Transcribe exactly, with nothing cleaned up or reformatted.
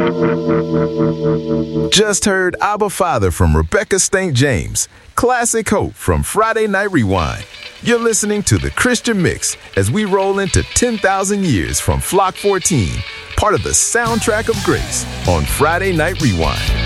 Just heard Abba Father from Rebecca Saint James. Classic Hope from Friday Night Rewind. You're listening to The Christian Mix as we roll into ten thousand years from Flock fourteen, part of the Soundtrack of Grace on Friday Night Rewind.